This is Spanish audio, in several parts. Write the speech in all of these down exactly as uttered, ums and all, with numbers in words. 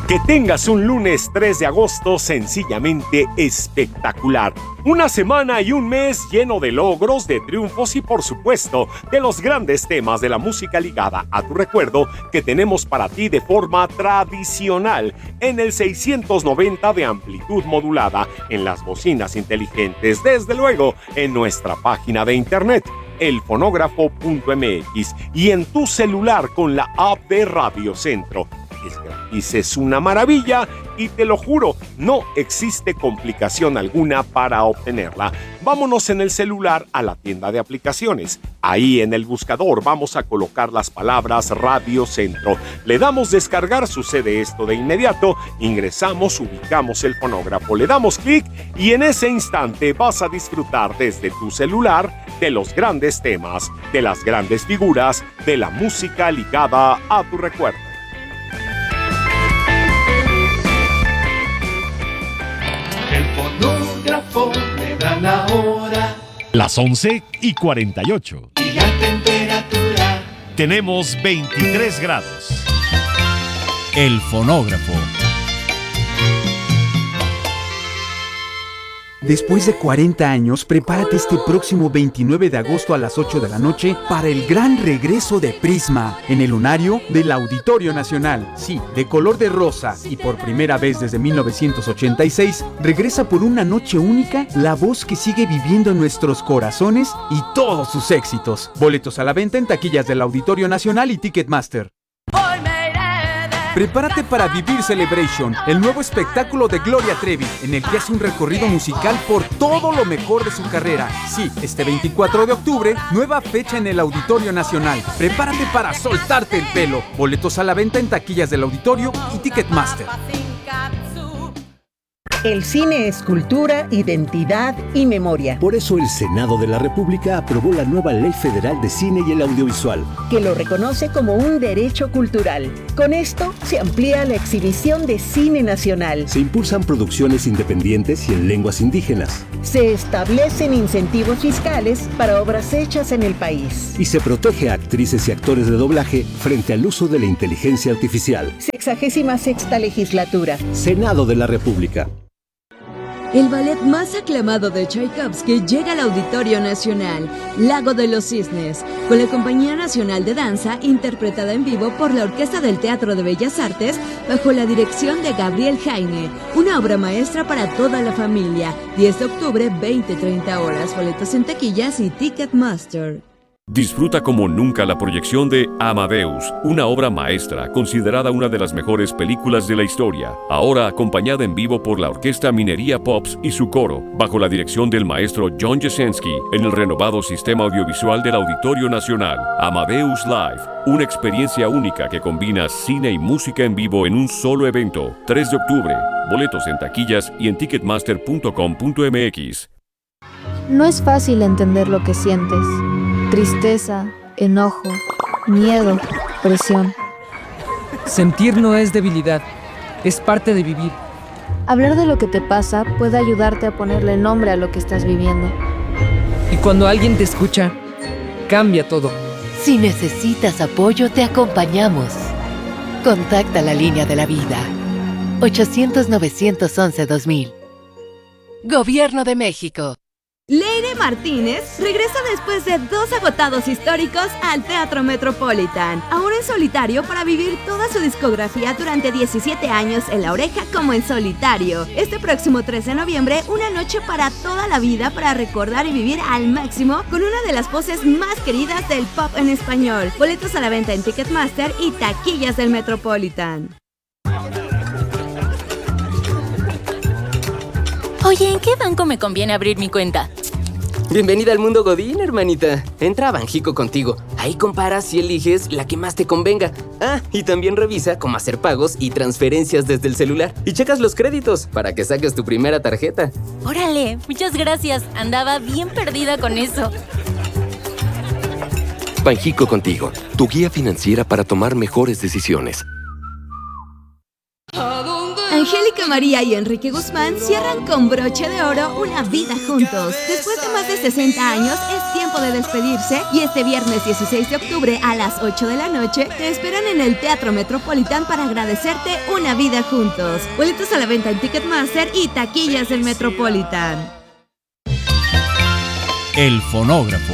Que tengas un lunes tres de agosto sencillamente espectacular. Una semana y un mes lleno de logros, de triunfos y por supuesto de los grandes temas de la música ligada a tu recuerdo que tenemos para ti de forma tradicional en el seiscientos noventa de amplitud modulada, en las bocinas inteligentes, desde luego en nuestra página de internet elfonógrafo punto m x y en tu celular con la app de Radio Centro. Es gratis, es una maravilla y te lo juro, no existe complicación alguna para obtenerla. Vámonos en el celular a la tienda de aplicaciones. Ahí en el buscador vamos a colocar las palabras Radio Centro. Le damos descargar, sucede esto de inmediato, ingresamos, ubicamos el fonógrafo, le damos clic y en ese instante vas a disfrutar desde tu celular de los grandes temas, de las grandes figuras, de la música ligada a tu recuerdo. El fonógrafo me da la hora. Las once y cuarenta y ocho. Y la temperatura. Tenemos veintitrés grados. El fonógrafo. Después de cuarenta años, prepárate este próximo veintinueve de agosto a las ocho de la noche para el gran regreso de Prisma en el lunario del Auditorio Nacional. Sí, de color de rosa y por primera vez desde mil novecientos ochenta y seis, regresa por una noche única la voz que sigue viviendo en nuestros corazones y todos sus éxitos. Boletos a la venta en taquillas del Auditorio Nacional y Ticketmaster. Prepárate para Vivir Celebration, el nuevo espectáculo de Gloria Trevi, en el que hace un recorrido musical por todo lo mejor de su carrera. Sí, este veinticuatro de octubre, nueva fecha en el Auditorio Nacional. Prepárate para soltarte el pelo. Boletos a la venta en taquillas del Auditorio y Ticketmaster. El cine es cultura, identidad y memoria. Por eso el Senado de la República aprobó la nueva Ley Federal de Cine y el Audiovisual, que lo reconoce como un derecho cultural. Con esto se amplía la exhibición de cine nacional. Se impulsan producciones independientes y en lenguas indígenas. Se establecen incentivos fiscales para obras hechas en el país. Y se protege a actrices y actores de doblaje frente al uso de la inteligencia artificial. Sexagésima sexta legislatura. Senado de la República. El ballet más aclamado de Tchaikovsky llega al Auditorio Nacional, Lago de los Cisnes, con la Compañía Nacional de Danza, interpretada en vivo por la Orquesta del Teatro de Bellas Artes, bajo la dirección de Gabriel Jaime. Una obra maestra para toda la familia. diez de octubre, veinte treinta horas. Boletos en taquillas y Ticketmaster. Disfruta como nunca la proyección de Amadeus, una obra maestra considerada una de las mejores películas de la historia, ahora acompañada en vivo por la Orquesta Minería Pops y su coro, bajo la dirección del maestro John Jasenski, en el renovado sistema audiovisual del Auditorio Nacional. Amadeus Live, una experiencia única que combina cine y música en vivo en un solo evento. tres de octubre, boletos en taquillas y en ticketmaster punto com punto m x. No es fácil entender lo que sientes. Tristeza, enojo, miedo, presión. Sentir no es debilidad, es parte de vivir. Hablar de lo que te pasa puede ayudarte a ponerle nombre a lo que estás viviendo. Y cuando alguien te escucha, cambia todo. Si necesitas apoyo, te acompañamos. Contacta la línea de la vida. ochocientos, novecientos once, dos mil. Gobierno de México. Leire Martínez regresa después de dos agotados históricos al Teatro Metropolitan, ahora en solitario para vivir toda su discografía durante diecisiete años en La Oreja como en solitario. Este próximo tres de noviembre, una noche para toda la vida para recordar y vivir al máximo con una de las voces más queridas del pop en español. Boletos a la venta en Ticketmaster y taquillas del Metropolitan. Oye, ¿en qué banco me conviene abrir mi cuenta? Bienvenida al mundo Godín, hermanita. Entra a Banjico Contigo. Ahí comparas y eliges la que más te convenga. Ah, y también revisa cómo hacer pagos y transferencias desde el celular. Y checas los créditos para que saques tu primera tarjeta. Órale, muchas gracias. Andaba bien perdida con eso. Banjico Contigo, tu guía financiera para tomar mejores decisiones. ¿A dónde Angélica María y Enrique Guzmán cierran con broche de oro una vida juntos. Después de más de sesenta años, es tiempo de despedirse y este viernes dieciséis de octubre a las ocho de la noche te esperan en el Teatro Metropolitan para agradecerte una vida juntos. Boletos a la venta en Ticketmaster y taquillas del Metropolitan. El fonógrafo.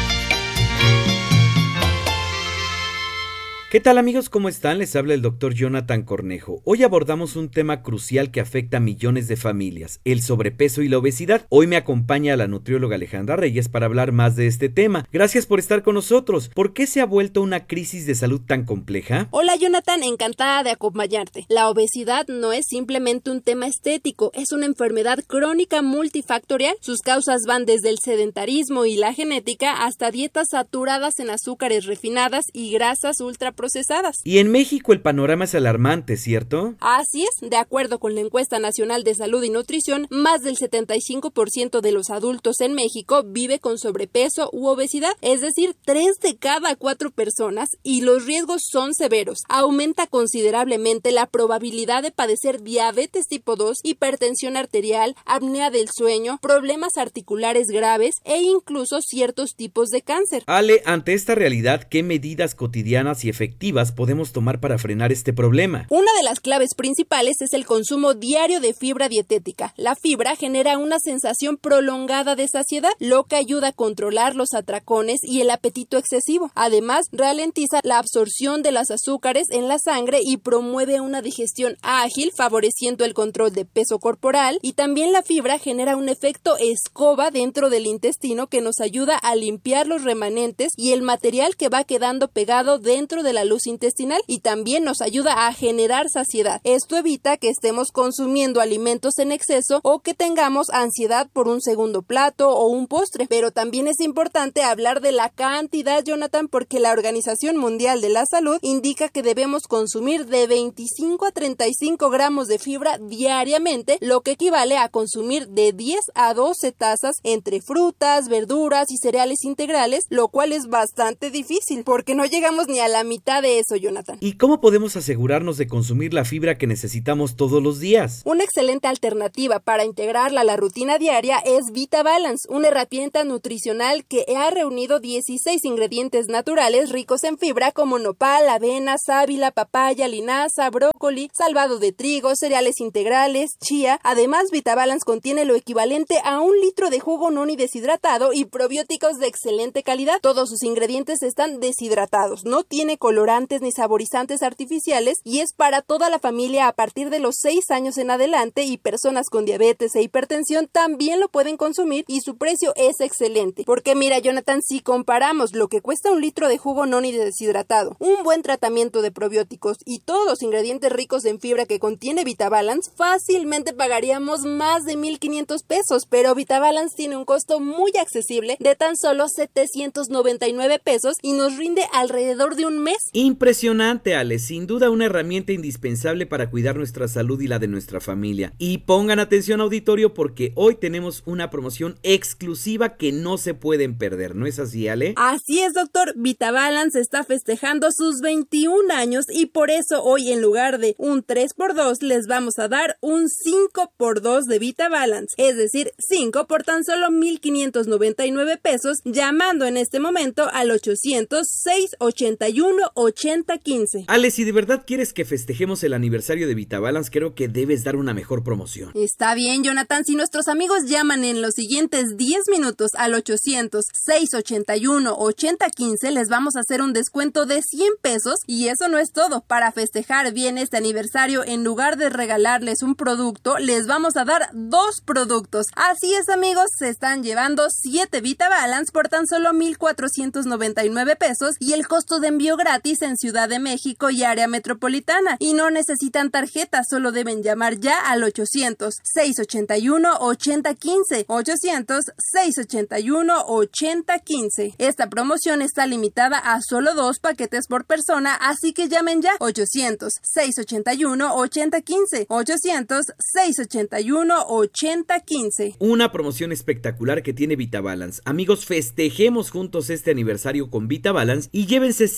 ¿Qué tal amigos? ¿Cómo están? Les habla el doctor Jonathan Cornejo. Hoy abordamos un tema crucial que afecta a millones de familias, el sobrepeso y la obesidad. Hoy me acompaña la nutrióloga Alejandra Reyes para hablar más de este tema. Gracias por estar con nosotros. ¿Por qué se ha vuelto una crisis de salud tan compleja? Hola Jonathan, encantada de acompañarte. La obesidad no es simplemente un tema estético, es una enfermedad crónica multifactorial. Sus causas van desde el sedentarismo y la genética hasta dietas saturadas en azúcares refinadas y grasas ultra procesadas. Y en México el panorama es alarmante, ¿cierto? Así es, de acuerdo con la encuesta nacional de salud y nutrición, más del setenta y cinco por ciento de los adultos en México vive con sobrepeso u obesidad, es decir, tres de cada cuatro personas, y los riesgos son severos. Aumenta considerablemente la probabilidad de padecer diabetes tipo dos, hipertensión arterial, apnea del sueño, problemas articulares graves e incluso ciertos tipos de cáncer. Ale, ante esta realidad, ¿qué medidas cotidianas y efectivas podemos tomar para frenar este problema? Una de las claves principales es el consumo diario de fibra dietética. La fibra genera una sensación prolongada de saciedad, lo que ayuda a controlar los atracones y el apetito excesivo. Además, ralentiza la absorción de los azúcares en la sangre y promueve una digestión ágil, favoreciendo el control de peso corporal. Y también la fibra genera un efecto escoba dentro del intestino que nos ayuda a limpiar los remanentes y el material que va quedando pegado dentro de la luz intestinal, y también nos ayuda a generar saciedad. Esto evita que estemos consumiendo alimentos en exceso o que tengamos ansiedad por un segundo plato o un postre. Pero también es importante hablar de la cantidad, Jonathan, porque la Organización Mundial de la Salud indica que debemos consumir de veinticinco a treinta y cinco gramos de fibra diariamente, lo que equivale a consumir de diez a doce tazas entre frutas, verduras y cereales integrales, lo cual es bastante difícil porque no llegamos ni a la mitad de eso, Jonathan. ¿Y cómo podemos asegurarnos de consumir la fibra que necesitamos todos los días? Una excelente alternativa para integrarla a la rutina diaria es VitaBalance, una herramienta nutricional que ha reunido dieciséis ingredientes naturales ricos en fibra como nopal, avena, sábila, papaya, linaza, brócoli, salvado de trigo, cereales integrales, chía. Además, VitaBalance contiene lo equivalente a un litro de jugo noni deshidratado y probióticos de excelente calidad. Todos sus ingredientes están deshidratados, no tiene colorantes ni saborizantes artificiales y es para toda la familia a partir de los seis años en adelante, y personas con diabetes e hipertensión también lo pueden consumir y su precio es excelente. Porque mira, Jonathan, si comparamos lo que cuesta un litro de jugo noni deshidratado, un buen tratamiento de probióticos y todos los ingredientes ricos en fibra que contiene VitaBalance, fácilmente pagaríamos más de mil quinientos pesos, pero VitaBalance tiene un costo muy accesible de tan solo setecientos noventa y nueve pesos y nos rinde alrededor de un mes. Impresionante, Ale, sin duda una herramienta indispensable para cuidar nuestra salud y la de nuestra familia. Y pongan atención, auditorio, porque hoy tenemos una promoción exclusiva que no se pueden perder, ¿no es así, Ale? Así es, doctor. VitaBalance está festejando sus veintiún años y por eso hoy, en lugar de un tres por dos, les vamos a dar un cinco por dos de VitaBalance, es decir, cinco por tan solo mil quinientos noventa y nueve pesos, llamando en este momento al ochocientos, seiscientos ochenta y uno, ochenta quince. Ale, si de verdad quieres que festejemos el aniversario de VitaBalance, creo que debes dar una mejor promoción. Está bien, Jonathan, si nuestros amigos llaman en los siguientes diez minutos al ochocientos, seiscientos ochenta y uno, ochenta quince, les vamos a hacer un descuento de cien pesos. Y eso no es todo. Para festejar bien este aniversario, en lugar de regalarles un producto, les vamos a dar dos productos. Así es, amigos, se están llevando siete VitaBalance por tan solo mil cuatrocientos noventa y nueve pesos y el costo de envío gratis en Ciudad de México y área metropolitana. Y no necesitan tarjeta, solo deben llamar ya al ochocientos, seiscientos ochenta y uno, ochenta quince, ochocientos, seiscientos ochenta y uno, ochenta quince. Esta promoción está limitada a solo dos paquetes por persona, así que llamen ya. Ochocientos, seiscientos ochenta y uno, ochenta quince, ochocientos, seiscientos ochenta y uno, ochenta quince. Una promoción espectacular que tiene VitaBalance. Amigos, festejemos juntos este aniversario con VitaBalance y llévense siete productos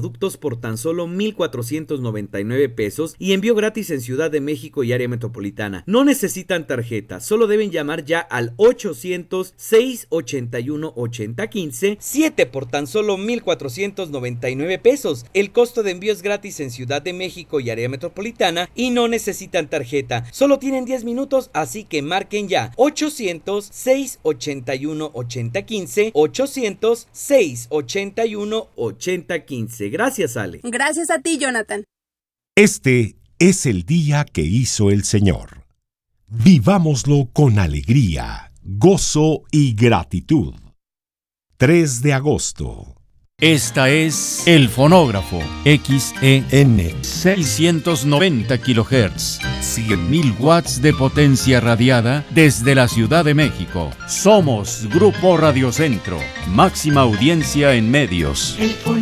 productos por tan solo mil cuatrocientos noventa y nueve pesos y envío gratis en Ciudad de México y área metropolitana. No necesitan tarjeta, solo deben llamar ya al ochocientos, seiscientos ochenta y uno, ochenta quince, siete por tan solo mil cuatrocientos noventa y nueve pesos. El costo de envío es gratis en Ciudad de México y área metropolitana y no necesitan tarjeta. Solo tienen diez minutos, así que marquen ya. ochocientos, seiscientos ochenta y uno, ochenta quince, ochocientos, seiscientos ochenta y uno, ochenta quince. Gracias, Ale. Gracias a ti, Jonathan. Este es el día que hizo el Señor. Vivámoslo con alegría, gozo y gratitud. tres de agosto. Esta es El Fonógrafo, X E N seiscientos noventa kilohertz, cien mil watts de potencia radiada desde la Ciudad de México. Somos Grupo Radio Centro, máxima audiencia en medios. El